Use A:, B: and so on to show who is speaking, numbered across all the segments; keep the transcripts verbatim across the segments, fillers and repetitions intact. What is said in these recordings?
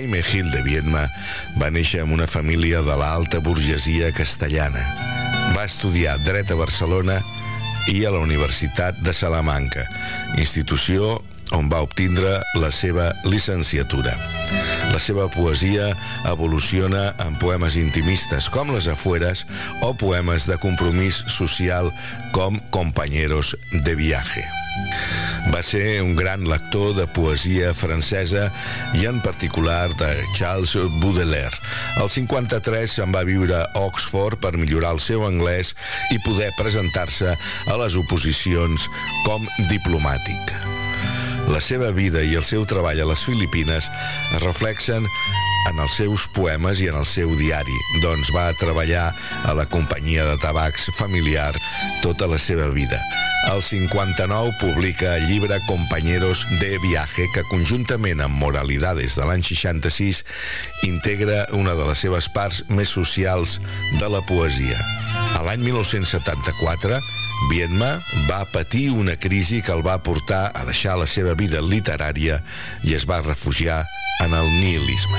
A: Jaime Gil de Viedma va néixer en una família de l'alta burgesia castellana. Va estudiar dret a Barcelona i a la Universitat de Salamanca, institució on va obtindre la seva llicenciatura. La seva poesia evoluciona en poemes intimistes com Les Afueras o poemes de compromís social com Compañeros de Viaje. Va ser un gran lector de poesia francesa i en particular de Charles Baudelaire. Al cinquanta-tres se'n va viure a Oxford per millorar el seu anglès i poder presentar-se a les oposicions com diplomàtic. La seva vida i el seu treball a les Filipines es reflexen en els seus poemes i en el seu diari, doncs va treballar a la companyia de tabacs familiar tota la seva vida. Al cinquanta-nou publica el llibre Compañeros de Viaje, que conjuntament amb Moralidades de l'any seixanta-sis integra una de les seves parts més socials de la poesia. A l'any mil nou-cents setanta-quatre, Viedma va patir una crisi que el va portar a deixar la seva vida literària i es va refugiar en el nihilisme.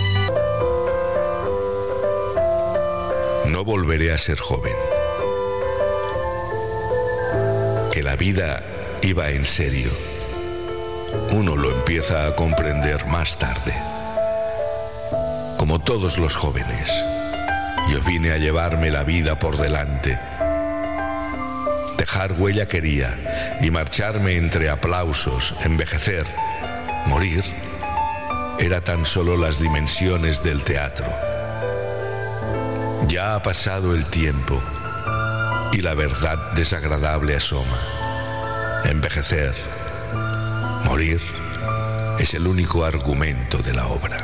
A: No volveré a ser joven. Que la vida iba en serio. Uno lo empieza a comprender más tarde. Como todos los jóvenes, yo vine a llevarme la vida por delante. Dejar huella quería y marcharme entre aplausos, envejecer, morir, era tan solo las dimensiones del teatro. Ya ha pasado el tiempo y la verdad desagradable asoma. Envejecer, morir, es el único argumento de la obra.